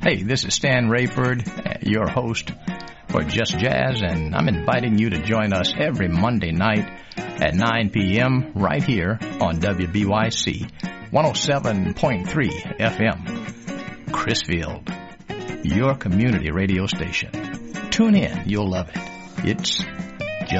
Hey, this is Stan Rayford, your host for Just Jazz, and I'm inviting you to join us every Monday night at 9 p.m. right here on WBYC 107.3 FM. Chrisfield, your community radio station. Tune in, you'll love it. It's